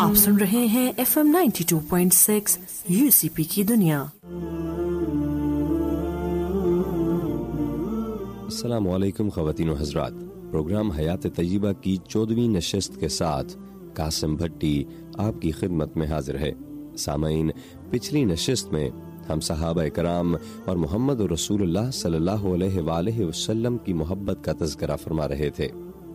आप सुन रहे हैं FM 92.6 UCP की दुनिया। अस्सलाम वालेकुम ख़वातीन व हज़रात, प्रोग्राम हयात तय्यबा की 14वीं नशिस्त के साथ कासिम भट्टी आपकी खिदमत में हाजिर है। सामईन, पिछली नशिस्त में हम सहाबा कराम और मोहम्मद रसूलुल्लाह सल्लल्लाहु अलैहि वसल्लम की मोहब्बत का तज़किरा फरमा रहे थे।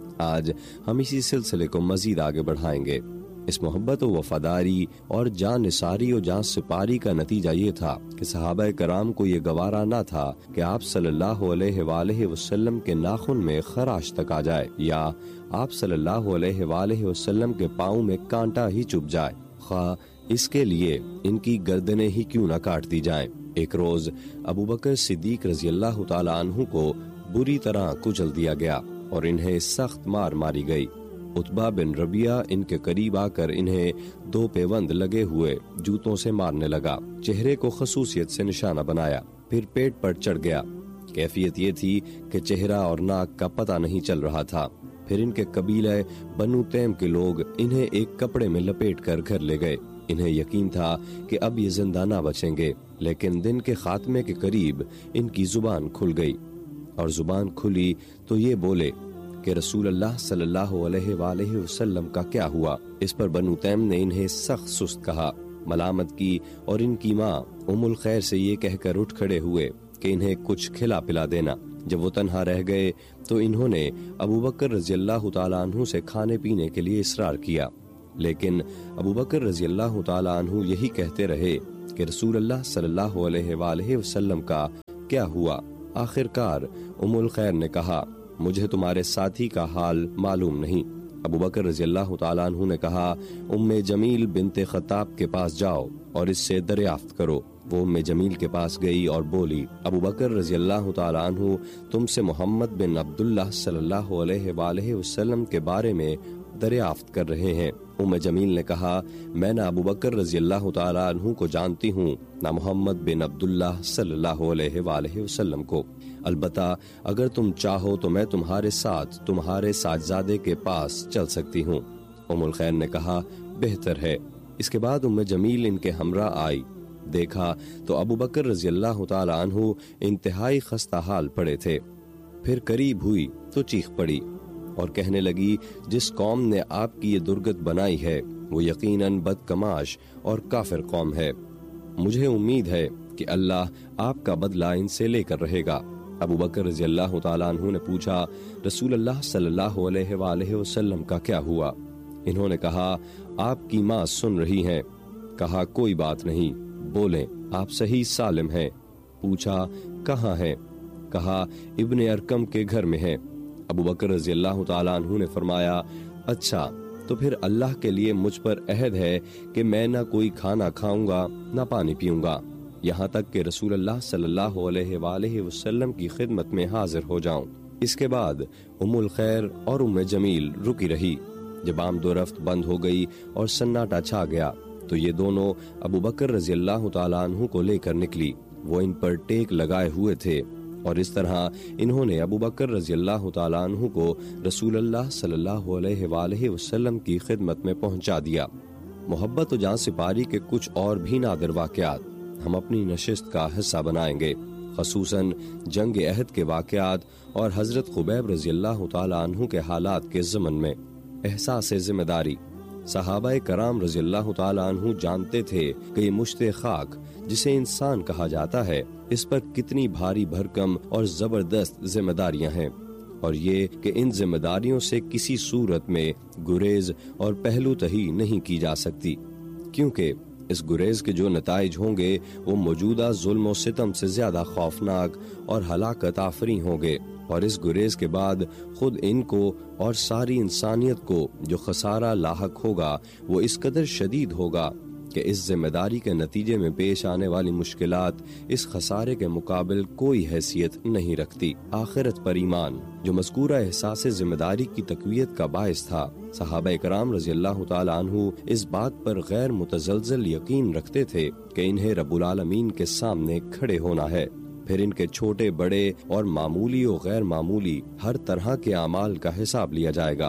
आज हम इसी सिलसिले को मजीद आगे बढ़ाएंगे। इस मोहब्बत व वफादारी और जान निसारी और जान सिपारी का नतीजा ये था कि सहाबा कराम को ये गवारा ना था कि आप सल्लल्लाहु अलैहि वसल्लम के नाखून में खराश तक आ जाए या आप सल्लल्लाहु अलैहि वसल्लम के पाँव में कांटा ही चुभ जाए, खा इसके लिए इनकी गर्दनें ही क्यों न काट दी जाएं। एक रोज अबू बकर सिद्दीक रज़ी अल्लाह तआला अन्हु को बुरी तरह कुचल दिया गया और इन्हें सख्त मार मारी गई। उतबा बिन रबिया इनके करीब आकर इन्हें 2 पेवंद लगे हुए जूतों से मारने लगा। चेहरे को खसूसियत से निशाना बनाया, फिर पेट पर चढ़ गया। कैफियत ये थी कि चेहरा और नाक का पता नहीं चल रहा था। फिर इनके कबीले बनु तैम के लोग इन्हें एक कपड़े में लपेट कर घर ले गए। इन्हें यकीन था कि अब ये जिंदा ना बचेंगे, लेकिन दिन के खात्मे के करीब इनकी जुबान खुल गई और जुबान खुली तो ये बोले कि रसूलुल्लाह सल्लल्लाहु अलैहि वसल्लम का क्या हुआ। इस पर बनु तैम ने इन्हें सख्त सुस्त कहा, मलामत की और इनकी माँ उम्मुल खैर से ये कहकर उठ खड़े हुए कि इन्हें कुछ खिला पिला देना। जब वो तन्हा रह गए तो इन्होंने अबू बकर रज़ी अल्लाह तआला अन्हु से खाने पीने के लिए इसरार किया, लेकिन अबू बकर रज़ी अल्लाह तआला अन्हु यही कहते रहे कि रसूलुल्लाह सल्लल्लाहु अलैहि वसल्लम का क्या हुआ। आखिरकार उम्मुल खैर ने कहा, मुझे तुम्हारे साथी का हाल मालूम नहीं। अबू बकर रज़ी अल्लाह तआला अन्हु ने कहा, उम्मे जमील बिनते खत्ताब के पास जाओ और इससे दरियाफ्त करो। वो उम्मे जमील के पास गई और बोली, अबू बकर रज़ी अल्लाह तआला अन्हु तुमसे मोहम्मद बिन अब्दुल्लाह सल्लल्लाहु अलैहि वसल्लम के बारे में दरियाफ्त कर रहे हैं। उम्मे जमील ने कहा, मैं ना अबू बकर रज़ी अल्लाह तआला अन्हु को जानती हूँ, ना मोहम्मद बिन अब्दुल्लाह सल्लल्लाहु अलैहि वसल्लम को। अलबत्ता अगर तुम चाहो तो मैं तुम्हारे साथ तुम्हारे साथजादे के पास चल सकती हूँ। उम्मुल खैर ने कहा, बेहतर है। इसके बाद उम्मे जमील इनके हमरा आई। देखा तो अबू बकर रज़ी अल्लाह तआला अन्हु इंतहाई खस्ता हाल पड़े थे। फिर करीब हुई तो चीख पड़ी और कहने लगी, जिस कौम ने आपकी ये दुर्गत बनाई है वो यकीनन बदकमाश और काफिर कौम है। मुझे उम्मीद है कि अल्लाह आपका बदला इनसे लेकर रहेगा। अबू बकर रज़ी अल्लाह तआला अन्हु ने पूछा, रसूलुल्लाह सल्लल्लाहु अलैहि वसल्लम का क्या हुआ। इन्होंने कहा, आपकी माँ सुन रही हैं। कहा, कोई बात नहीं, बोलें, आप सही सालिम हैं। पूछा, कहाँ हैं। कहा, इब्ने अरकम के घर में हैं। अबू बकर रज़ी अल्लाह तआला अन्हु ने फरमाया, अच्छा तो फिर अल्लाह के लिए मुझ पर अहद है कि मैं ना कोई खाना खाऊंगा ना पानी पीऊंगा, यहाँ तक कि रसूलुल्लाह सल्लल्लाहु अलैहि वसल्लम की खिदमत में हाजिर हो जाऊं। इसके बाद उम्मुल खैर और उम्मे जमील रुकी रही। जब आमदोरफ्त बंद हो गई और सन्नाटा छा गया तो ये दोनों अबू बकर रज़ी अल्लाह तआला अन्हु को लेकर निकली। वो इन पर टेक लगाए हुए थे और इस तरह इन्होंने अबू बकर रज़ी अल्लाह तआला अन्हु को रसूलुल्लाह सल्लल्लाहु अलैहि वसल्लम की खिदमत में पहुंचा दिया। मोहब्बत और जान सिपारी के कुछ और भी नादिर वाक़यात हम अपनी नशिस्त का हिस्सा बनाएंगे, खसूसन जंग अहद के वाक़यात और हजरत खुबैब रज़ी अल्लाह तआला अन्हु के हालात के ज़मन में। एहसास जिम्मेदारी। सहाबाए कराम रज़ी अल्लाह तआला अन्हु जानते थे कि ये मुश्ते खाक जिसे इंसान कहा जाता है, इस पर कितनी भारी भरकम और जबरदस्त जिम्मेदारियां हैं और ये कि इन जिम्मेदारियों से किसी सूरत में गुरेज और पहलू तही नहीं की जा सकती, क्योंकि इस गुरेज के जो नताइज होंगे वो मौजूदा जुल्म और सितम से ज्यादा खौफनाक और हलाकत आफरी होंगे और इस गुरेज के बाद खुद इनको और सारी इंसानियत को जो खसारा लाहक होगा वो इस कदर शदीद होगा कि इस जिम्मेदारी के नतीजे में पेश आने वाली मुश्किलात इस खसारे के मुकाबिल कोई हैसियत नहीं रखती। आखिरत पर ईमान जो मज़कूरा एहसास जिम्मेदारी की तक़वियत का बाइस था। सहाबा कराम रज़ी अल्लाह तआला अन्हु इस बात पर गैर मुतज़लज़ल यकीन रखते थे कि इन्हें रब्बुल आलमीन के सामने खड़े होना है। फिर इनके छोटे बड़े और मामूली और गैर मामूली हर तरह के अमाल का हिसाब लिया जाएगा।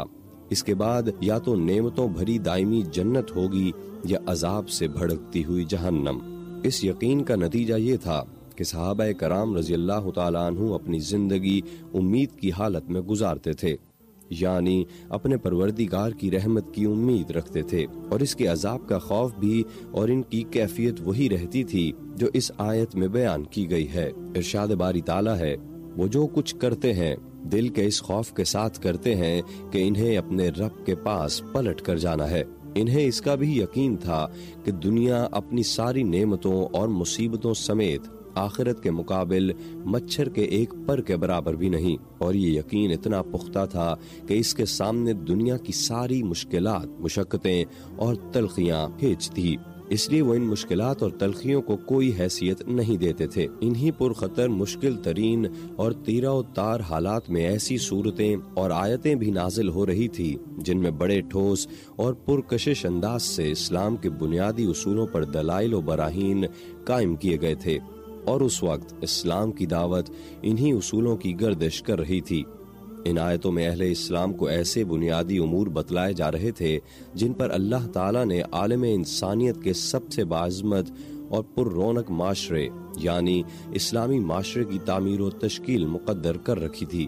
اس کے بعد یا تو نعمتوں بھری دائمی جنت ہوگی یا عذاب سے بھڑکتی ہوئی جہنم۔ اس یقین کا نتیجہ یہ تھا کہ صحابہ کرام رضی اللہ تعالیٰ عنہ اپنی زندگی امید کی حالت میں گزارتے تھے، یعنی اپنے پروردگار کی رحمت کی امید رکھتے تھے، اور اس کے عذاب کا خوف بھی، اور ان کی کیفیت وہی رہتی تھی جو اس آیت میں بیان کی گئی ہے۔ ارشاد باری تعالیٰ ہے، وہ جو کچھ کرتے ہیں دل کے اس خوف کے ساتھ کرتے ہیں کہ انہیں اپنے رب کے پاس پلٹ کر جانا ہے۔ انہیں اس کا بھی یقین تھا کہ دنیا اپنی ساری نعمتوں اور مصیبتوں سمیت آخرت کے مقابل مچھر کے ایک پر کے برابر بھی نہیں، اور یہ یقین اتنا پختہ تھا کہ اس کے سامنے دنیا کی ساری مشکلات، مشقتیں اور تلخیاں ہیچ تھی۔ اس لیے وہ ان مشکلات اور تلخیوں کو کوئی حیثیت نہیں دیتے تھے۔ انہی پرخطر، مشکل ترین اور تیرہ و تار حالات میں ایسی صورتیں اور آیتیں بھی نازل ہو رہی تھی جن میں بڑے ٹھوس اور پرکشش انداز سے اسلام کے بنیادی اصولوں پر دلائل و براہین قائم کیے گئے تھے، اور اس وقت اسلام کی دعوت انہی اصولوں کی گردش کر رہی تھی۔ ان آیتوں میں اہل اسلام کو ایسے بنیادی امور بتلائے جا رہے تھے جن پر اللہ تعالیٰ نے عالم انسانیت کے سب سے باعظمت اور پر رونق معاشرے یعنی اسلامی معاشرے کی تعمیر و تشکیل مقدر کر رکھی تھی۔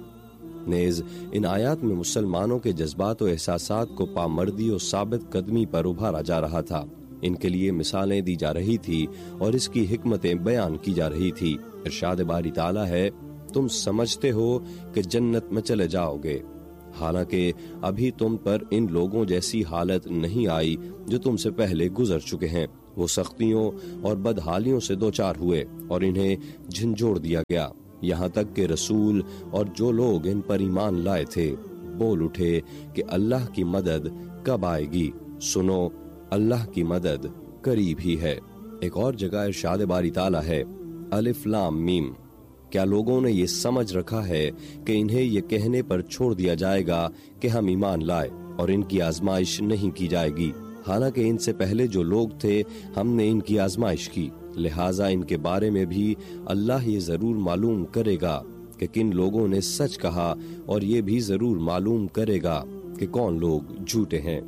نیز ان آیات میں مسلمانوں کے جذبات و احساسات کو پامردی و ثابت قدمی پر ابھارا جا رہا تھا، ان کے لیے مثالیں دی جا رہی تھی اور اس کی حکمتیں بیان کی جا رہی تھی۔ ارشاد باری تعالیٰ ہے، تم سمجھتے ہو کہ جنت میں چلے جاؤ گے، حالانکہ ابھی تم پر ان لوگوں جیسی حالت نہیں آئی جو تم سے پہلے گزر چکے ہیں۔ وہ سختیوں اور بدحالیوں سے دوچار ہوئے اور انہیں جھنجھوڑ دیا گیا، یہاں تک کہ رسول اور جو لوگ ان پر ایمان لائے تھے بول اٹھے کہ اللہ کی مدد کب آئے گی، سنو اللہ کی مدد قریب ہی ہے۔ ایک اور جگہ ارشاد باری تعالیٰ ہے، الف لام میم، کیا لوگوں نے یہ سمجھ رکھا ہے کہ انہیں یہ کہنے پر چھوڑ دیا جائے گا کہ ہم ایمان لائے اور ان کی آزمائش نہیں کی جائے گی، حالانکہ ان سے پہلے جو لوگ تھے ہم نے ان کی آزمائش کی، لہٰذا ان کے بارے میں بھی اللہ یہ ضرور معلوم کرے گا کہ کن لوگوں نے سچ کہا، اور یہ بھی ضرور معلوم کرے گا کہ کون لوگ جھوٹے ہیں۔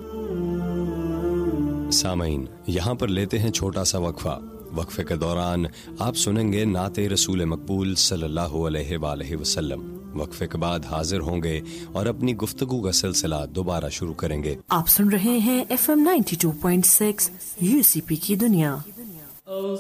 سامعین، یہاں پر لیتے ہیں چھوٹا سا وقفہ۔ وقفے کے دوران آپ سنیں گے نعت رسول مقبول صلی اللہ علیہ وآلہ وسلم۔ وقفے کے بعد حاضر ہوں گے اور اپنی گفتگو کا سلسلہ دوبارہ شروع کریں گے۔ آپ سن رہے ہیں FM 92.6 UCP کی دنیا۔